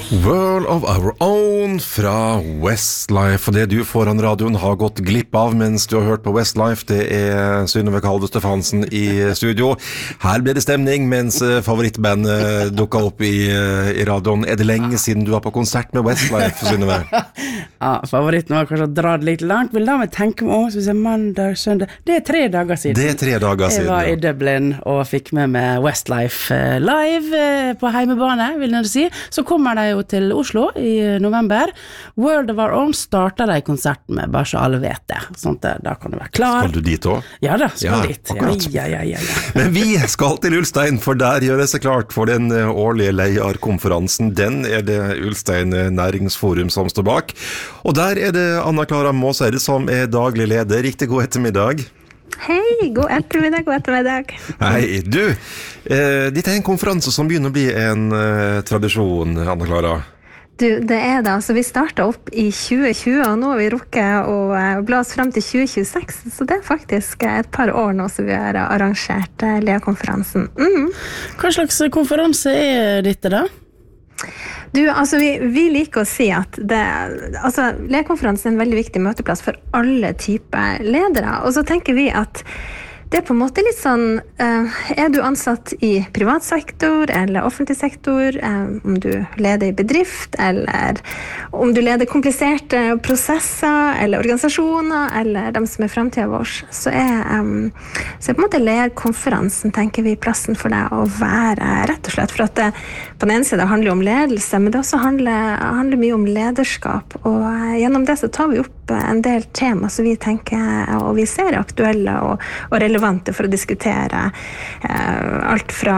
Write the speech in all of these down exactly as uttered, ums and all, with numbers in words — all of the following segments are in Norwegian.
World of Our Own fra Westlife, og det du foran radioen har gått glipp av mens du har hørt på Westlife, det er Synnøve Kalve Stefansen i studio. Her ble det stemning mens favorittbandet dukket opp i, i radioen. Er det lenge siden du var på konsert med Westlife, Synnøve? Ja, favoritten var kanskje å dra det litt langt, men da må jeg tenke meg om, så hvis jeg mandag, søndag, det er tre dager siden. Det er tre dager siden, Jeg var ja. i Dublin og fikk med meg Westlife live på heimebane, vil jeg si. Så kommer de jo til Oslo i november. World of Our Own starter de konserten med, bare så alle vet det. Sånn at da kan du være klar. Skal du dit også? Ja da, skal ja, dit. Akkurat. Ja, ja, ja, ja. Men vi skal til Ulstein, for der gjør det seg klart for den årlige Leiar-konferansen. Den er det Ulstein Næringsforum som står bak. Og der er det Anna-Klara Måseid som er daglig leder. Riktig god ettermiddag. Hei, god ettermiddag, god ettermiddag. Hei, du. Eh, dette er en konferanse som begynner å bli en eh, tradisjon, Anna-Klara. Du, det er det. Altså, vi startet opp i tjue tjue, og nå har vi rukket å uh, bla oss frem til tjue tjueseks. Så det er faktisk et par år nå som vi har arrangert uh, Lea-konferansen. Mm. Hva slags konferanse er dette da? Du, altså vi, vi liker å si at det, altså Lea-konferansen er en veldig viktig møteplass for alle typer ledere. Og så tenker vi at det er på en måte litt sånn, uh, er du ansatt i privat sektor eller offentlig sektor, uh, om du leder i bedrift, eller om du leder kompliserte prosesser eller organisasjoner, eller de som er fremtiden vår, så er, um, så er på en måte Lea-konferansen, tenker vi, plassen for deg å være, rett og slett, for at det på den ene siden handler om ledelse, men det også handler, handler mye om lederskap, og uh, gjennom det så tar vi opp en del tema som vi tenker, og vi ser er aktuelle og, og relevante for å diskutere eh, alt fra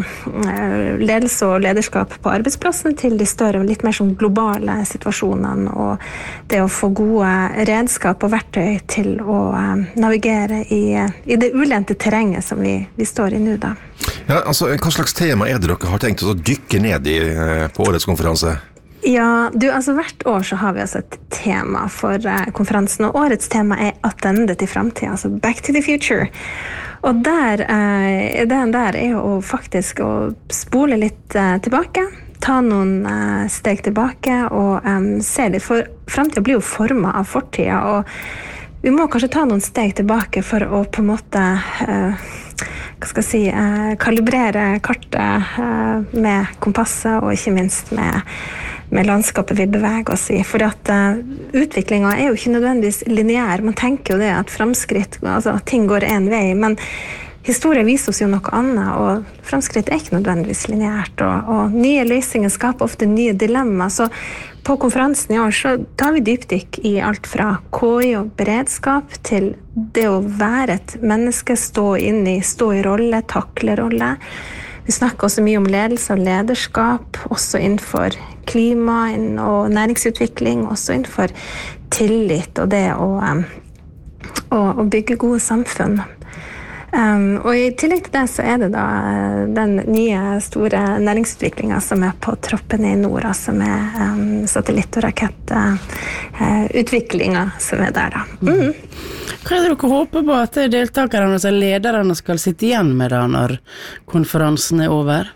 eh, ledelse og lederskap på arbeidsplassen til de større, litt mer sånn globale situasjonene, og det å få gode redskap og verktøy til å eh, navigere i, i det ulente terrenget som vi, vi står i nå da. Ja, altså, hva slags tema er det dere har tenkt å dykke ned i eh, på årets konferanse? Ja, du, altså hvert år så har vi altså et tema for uh, konferansen, og årets tema er Attende til fremtiden, altså Back to the Future. Og der, uh, den der er jo faktisk å spole litt uh, tilbake, ta noen uh, steg tilbake og um, se litt, for fremtiden blir jo formet av fortiden, og vi må kanskje ta noen steg tilbake for å på en måte uh, hva skal jeg si, uh, kalibrere kartet uh, med kompasset, og ikke minst med med landskapet vi beveger oss i, for at uh, utviklingen er jo ikke nødvendigvis lineær. Man tenker jo det at fremskritt, altså ting går en vei, men historien viser oss jo noe annet, og fremskritt er ikke nødvendigvis lineært, og, og nye løsninger skaper ofte nye dilemmaer. Så på konferansen i år så tar vi dypdykk i alt fra K I og beredskap til det å være et menneske, stå inn i, stå i rolle, takle rolle. Vi snakker også mye om ledelse og lederskap, også innenfor klima og næringsutvikling, også innenfor tillit og det å, um, å, å bygge gode samfunn. Um, og i tillegg til det så er det da uh, den nye store næringsutviklingen som er på troppen i nord, som er um, satellitt- og rakettutviklingen uh, som er der da. Mm. Hva er det dere håper på at deltakerne, altså lederne, skal sitte igjen med da når konferansen er over?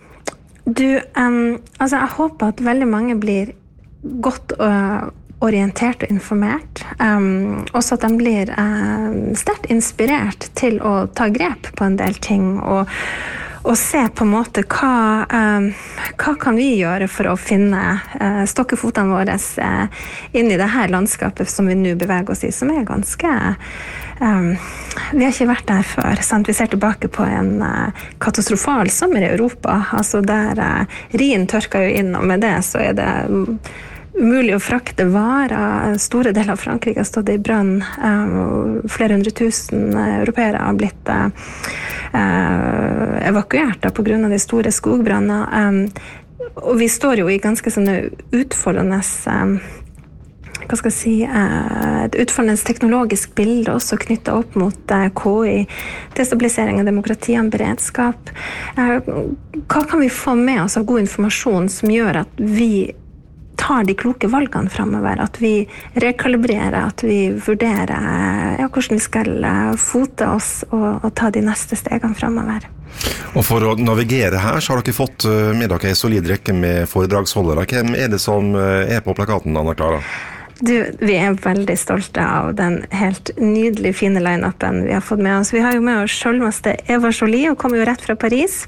Du, um, altså jeg håper at veldig mange blir godt uh, orientert og informert. Um, også at de blir uh, sterkt inspirert til å ta grep på en del ting, og, og se på en måte hva, um, hva kan vi gjøre for å finne uh, stokkefotene våre uh, inn i det her landskapet som vi nå beveger oss i, som er ganske um, vi har ikke vært der før, sant? Vi ser tilbake på en uh, katastrofal sommer i Europa, altså der uh, Rhinen tørka jo inn, og med det så er det um, umulig å frakte varer. Store deler av Frankrike har stått i brann. Uh, flere hundre tusen europeere har blitt uh, evakuert da, på grunn av de store skogbranner. Um, og vi står jo i ganske sånne utfoldende um, hva skal jeg si, uh, et utfoldende teknologisk bilde også knyttet opp mot uh, K I, destabilisering av demokrati og beredskap. Uh, hva kan vi få med oss av god informasjon som gjør at vi tar de kloke valgene fremover, at vi rekalibrerer, at vi vurderer ja, hvordan vi skal fote oss og, og ta de neste stegene fremover. Og for å navigere her, så har dere fått med dere en solid rekke med foredragsholdere. Hvem er det som er på plakaten, Anna Clara? Du, vi er veldig stolte av den helt nydelig fine line-upen vi har fått med oss. Vi har jo med oss selveste Eva Jolie, hun kommer jo rett fra Paris.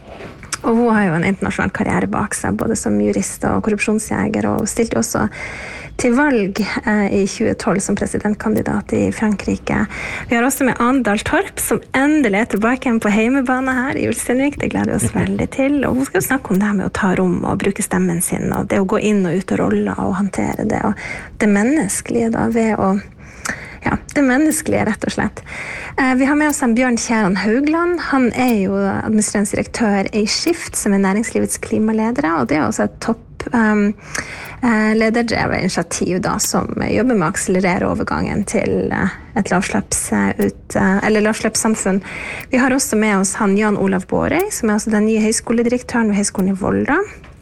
Og hun har jo en internasjonal karriere bak seg, både som jurist og korrupsjonsjeger, og stilte også til valg eh, i tjue tolv som presidentkandidat i Frankrike. Vi har også med Andal Torp, som endelig er tilbake igjen på heimebane her i Ulsteinvik. Det gleder vi oss veldig til. Og hun skal jo snakke om det her med å ta rom og bruke stemmen sin, og det å gå inn og ut av roller og håndtere det, og det menneskelige da, ved å Ja, det menneskelige, rett og slett. Eh, vi har med oss en Bjørn Kjæran Haugland. Han er jo administrerende direktør i Skift, som er næringslivets klimaledere, og det er også et topp um, lederdrevet initiativ da, som jobber med å akselerere overgangen til uh, et lavslipps, uh, ut, uh, eller lavslippssamfunn. Vi har også med oss han Jan Olav Bårøy, som er altså den nye høyskoledirektøren ved Høgskolen i Volda.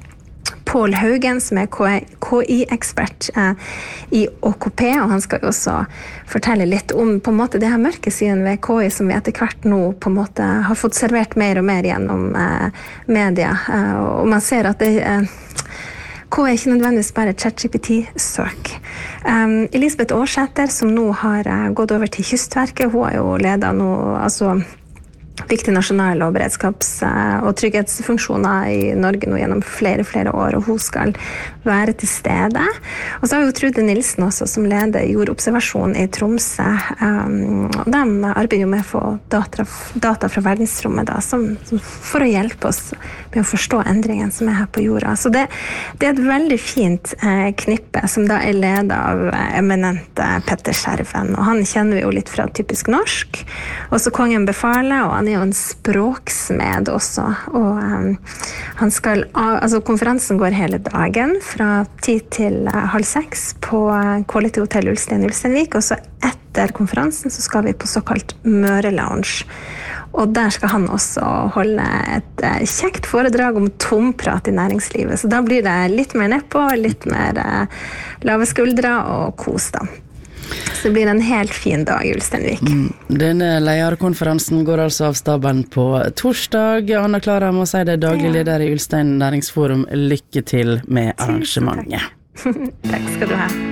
Pål Haugen, som er K I-ekspert eh, i Å K P, og han skal jo også fortelle litt om på en måte det her mørkesiden ved K I, som vi etter hvert nå på en måte har fått servert mer og mer gjennom eh, media. Eh, og man ser at det eh, K I er ikke nødvendigvis bare ChatGPT-søk. Um, Elisabeth Årsæter, som nå har uh, gått over til Kystverket, hun har jo ledet nå, altså viktige nasjonale og beredskaps- og trygghetsfunksjoner i Norge nå gjennom flere, flere år, og hun skal være til stede. Og så har vi jo Trude Nilsen også, som leder jordobservasjon i Tromsø. Um, og de arbeider jo med å få data, data fra verdensrommet da, som, som for å hjelpe oss med å forstå endringen som er her på jorda. Så det, det er et veldig fint eh, knippe, som da er ledet av eh, eminente Petter Skjerven. Og han kjenner vi jo litt fra typisk norsk. Også Kongen befaler, og han er jo en språksmed også, og um, han skal, altså konferansen går hele dagen fra ti til uh, halv seks på uh, Quality Hotel Ulstein Ulsteinvik, og så etter konferansen så skal vi på såkalt Møre Lounge, og der skal han også holde et uh, kjekt foredrag om tomprat i næringslivet, så da blir det litt mer nedpå, litt mer uh, lave skuldre og kos da. Så det blir en helt fin dag i Ulsteinvik. Mm. Denne lederkonferansen går altså av staben på torsdag. Anna Clara må si det, daglig leder i Ulstein Næringsforum. Lykke til med arrangementet. Takk skal du ha.